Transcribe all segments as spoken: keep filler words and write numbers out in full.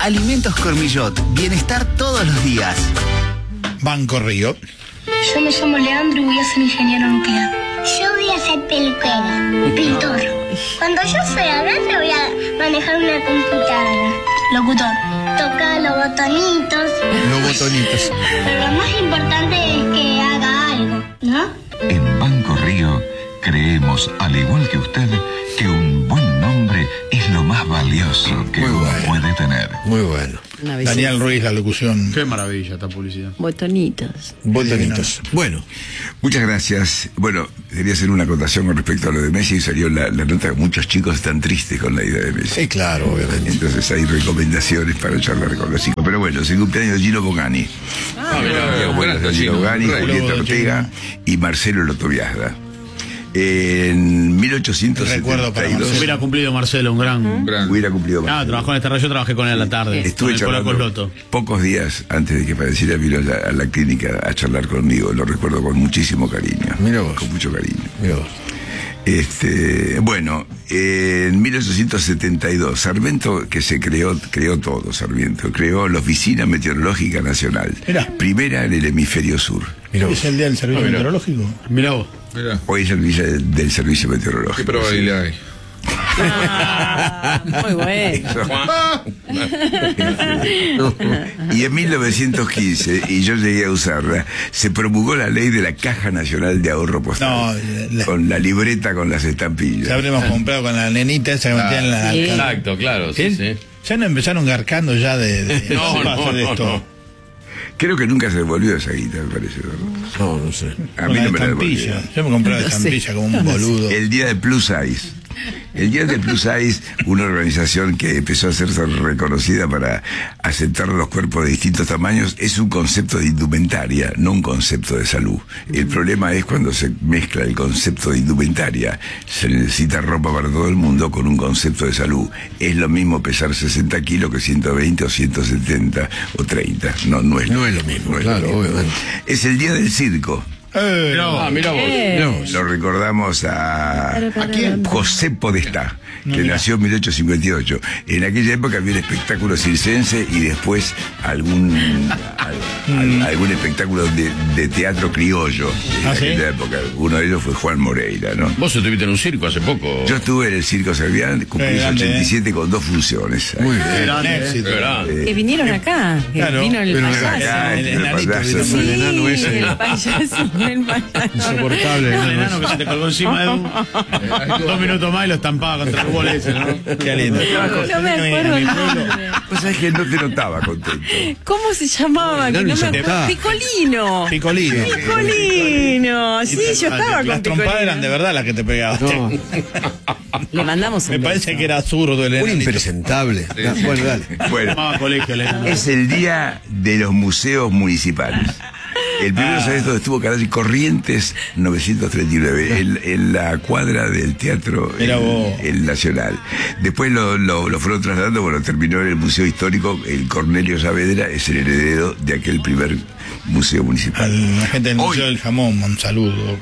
Alimentos Cormillot, bienestar todos los días. Banco Río. Yo me llamo Leandro y voy a ser ingeniero nuclear. Yo voy a ser peluquero, pintor. Cuando yo sea grande voy a manejar una computadora. Locutor. Tocar los botonitos. Los botonitos. Pero lo más importante es que haga algo, ¿no? En Banco Río creemos, al igual que usted, que un buen nombre es lo más valioso que Muy uno bueno. puede tener. Muy bueno. Daniel Ruiz, la locución. Qué maravilla esta publicidad. Botonitos. Botonitos. Bueno. Muchas gracias. Bueno, quería hacer una acotación con respecto a lo de Messi y salió la, la nota que muchos chicos están tristes con la idea de Messi. Sí, claro, obviamente. Entonces hay recomendaciones para charlar con los hijos. Pero bueno, es el cumpleaños de Gino Bogani. Ah, mira, Bueno, gracias, Gino Gino. Bogani, Rey. Julieta Ortega y Marcelo Lotoviazda. En mil ochocientos setenta y dos Hubiera cumplido Marcelo, un gran... ¿Mm? gran hubiera cumplido Ah, Marcelo. trabajó en esta radio, yo trabajé con él a la tarde. Estuve con el charlando Polaco Loto. pocos días antes de que falleciera, vino a la, a la clínica a charlar conmigo. Lo recuerdo con muchísimo cariño. Mira vos. Con mucho cariño. Mira vos. Este, bueno, en mil ochocientos setenta y dos, Sarmiento, que se creó, creó todo, Sarmiento, creó la Oficina Meteorológica Nacional. Mirá. Primera en el hemisferio sur. Mira vos. ¿Es el día del servicio Ah, mira. meteorológico? Mirá vos. Mira, Hoy es el día del, del Servicio Meteorológico. ¿qué probabilidad hay? Ah, muy bueno. Y en mil novecientos quince, y yo llegué a usarla, se promulgó la ley de la Caja Nacional de Ahorro Postal. No, la- Con la libreta con las estampillas. Ya habremos comprado con la nenita esa que metía en la... Sí. Exacto, claro, sí, ¿Sí? sí. Ya no empezaron garcando ya de... de No, de no, hacer no, esto. no. Creo que nunca se devolvió esa guita, me parece. ¿verdad? No, no sé. A Con mí la no me la estampilla. devolvieron. Yo me compré la No sé. estampilla como un boludo. El día de Plus Size. El día de Plus Size, una organización que empezó a hacerse reconocida para aceptar los cuerpos de distintos tamaños, es un concepto de indumentaria, no un concepto de salud. El problema es cuando se mezcla el concepto de indumentaria. Se necesita ropa para todo el mundo con un concepto de salud. Es lo mismo pesar sesenta kilos que ciento veinte o ciento setenta o treinta. No, no es, No es lo mismo, no es claro, mismo. obviamente. Es el día del circo. Eh, Mirá vos. Ah, mirá vos. Eh. Mirá vos. Lo recordamos a, ¿A quién? José Podestá, que No, mira. nació en mil ochocientos cincuenta y ocho. En aquella época había un espectáculo circense y después algún al- al- algún espectáculo de, de teatro criollo en ¿Ah, sí? aquella época. Uno de ellos fue Juan Moreira, ¿no? Vos estuviste en un circo hace poco. Yo estuve en el Circo Servián, cumplí Qué grande, ochenta y siete con dos funciones. Muy Qué bien. gran eh. éxito. Qué grande. Que vinieron acá. Que Claro, vino el pero payaso. acá, El el enanito, payaso. vino. Sí, el enano ese. el payaso, el payaso. Insoportable. Un ¿no? enano que se te colgó encima de un... Dos minutos más y lo estampaba contra el bol ese, ¿no? Qué lindo. No me acuerdo el nombre. Pues sabés que no te notaba contento. ¿Cómo se llamaba? Que no me acuerdo. insoportable. Picolino. Picolino. Picolino. Sí, yo estaba con Las trompadas eran de Picolino. verdad las que te pegaban. No, Le mandamos un Me beso. parece que era zurdo el un enanito. impresentable. Bueno, dale. Bueno, Llamaba colegio el enano. es el día de los museos municipales. El primero, ¿sabes dónde estuvo? Calle Corrientes novecientos treinta y nueve, en, en la cuadra del teatro Mira vos. el, el Nacional. Después lo, lo, lo fueron trasladando, bueno, terminó en el Museo Histórico. El Cornelio Saavedra es el heredero de aquel primer museo A municipal. la gente del Hoy. Museo del Jamón, un saludo.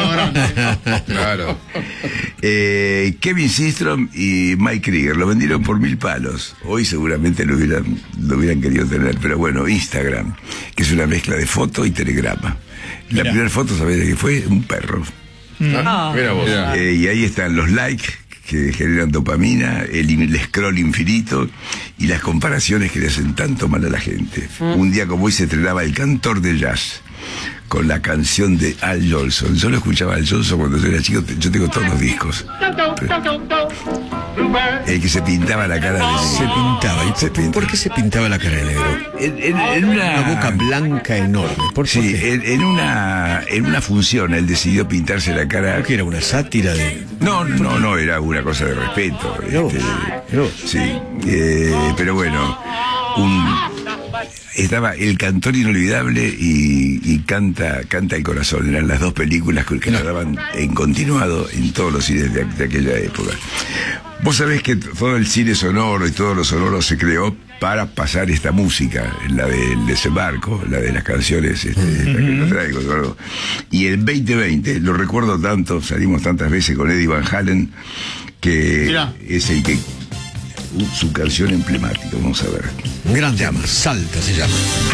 Claro. Eh, Kevin Systrom y Mike Krieger lo vendieron por mil palos. Hoy seguramente lo hubieran, lo hubieran querido tener, pero bueno, Instagram, que es una mezcla de foto y telegrama. La Mirá. primera foto, ¿sabés de qué fue? Un perro. Ah. Mira vos. Mirá. Eh, y ahí están los likes que generan dopamina, el, el scroll infinito y las comparaciones que le hacen tanto mal a la gente. Un día como hoy se estrenaba El Cantor de Jazz con la canción de Al Jolson. Yo lo escuchaba a Al Jolson cuando yo era chico, yo tengo todos los discos. El que se pintaba la cara de Se pintaba. ¿Y Se por, pinta. por qué se pintaba la cara de negro? En, en- en una, Una boca blanca enorme. ¿Por, Sí, por qué? en, en una en una función él decidió pintarse la cara. ¿Por qué era una sátira de...? No, no, no, era una cosa de respeto. Mirá vos, este, mirá vos. sí, eh, pero bueno, un, estaba El Cantor Inolvidable y, y Canta Canta el Corazón. Eran las dos películas que, que la daban en continuado en todos los cines de, de aquella época. Vos sabés que todo el cine sonoro y todo lo sonoro se creó para pasar esta música, la del desembarco, la de las canciones, este, la que lo traigo, Eduardo. Y el veinte veinte, lo recuerdo tanto, salimos tantas veces con Eddie Van Halen, que Mirá. es el que su canción emblemática. Vamos a ver. Un gran tema, Salta se llama.